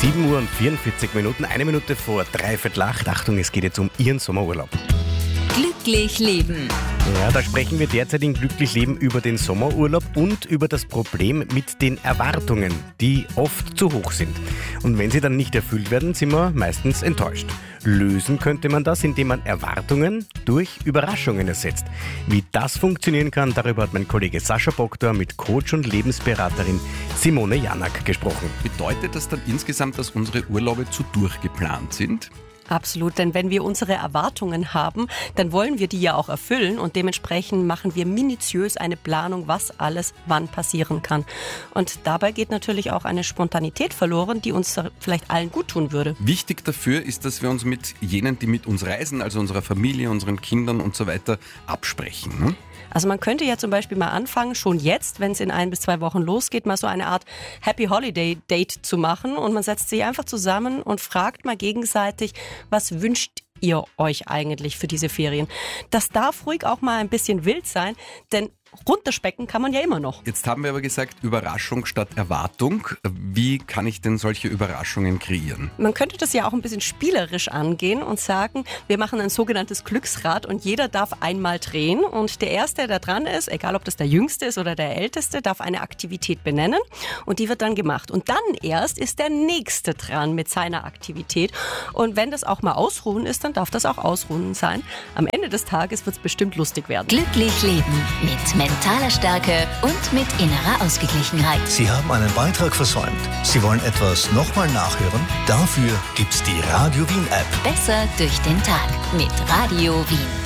7 Uhr und 44 Minuten, 1 Minute vor 7:45. Achtung, es geht jetzt um Ihren Sommerurlaub. Glücklich leben. Ja, da sprechen wir derzeit in Glücklich Leben über den Sommerurlaub und über das Problem mit den Erwartungen, die oft zu hoch sind. Und wenn sie dann nicht erfüllt werden, sind wir meistens enttäuscht. Lösen könnte man das, indem man Erwartungen durch Überraschungen ersetzt. Wie das funktionieren kann, darüber hat mein Kollege Sascha Boktor mit Coach und Lebensberaterin Simone Janak gesprochen. Bedeutet das dann insgesamt, dass unsere Urlaube zu durchgeplant sind? Absolut, denn wenn wir unsere Erwartungen haben, dann wollen wir die ja auch erfüllen und dementsprechend machen wir minutiös eine Planung, was alles wann passieren kann. Und dabei geht natürlich auch eine Spontanität verloren, die uns vielleicht allen gut tun würde. Wichtig dafür ist, dass wir uns mit jenen, die mit uns reisen, also unserer Familie, unseren Kindern und so weiter, absprechen. Ne? Also man könnte ja zum Beispiel mal anfangen, schon jetzt, wenn es in 1 bis 2 Wochen losgeht, mal so eine Art Happy Holiday Date zu machen und man setzt sich einfach zusammen und fragt mal gegenseitig, was wünscht ihr euch eigentlich für diese Ferien? Das darf ruhig auch mal ein bisschen wild sein, denn runterspecken kann man ja immer noch. Jetzt haben wir aber gesagt, Überraschung statt Erwartung. Wie kann ich denn solche Überraschungen kreieren? Man könnte das ja auch ein bisschen spielerisch angehen und sagen, wir machen ein sogenanntes Glücksrad und jeder darf einmal drehen und der Erste, der dran ist, egal ob das der Jüngste ist oder der Älteste, darf eine Aktivität benennen und die wird dann gemacht. Und dann erst ist der Nächste dran mit seiner Aktivität und wenn das auch mal Ausruhen ist, dann darf das auch Ausruhen sein. Am Ende des Tages wird es bestimmt lustig werden. Glücklich leben mit mentaler Stärke und mit innerer Ausgeglichenheit. Sie haben einen Beitrag versäumt. Sie wollen etwas nochmal nachhören? Dafür gibt's die Radio Wien App. Besser durch den Tag mit Radio Wien.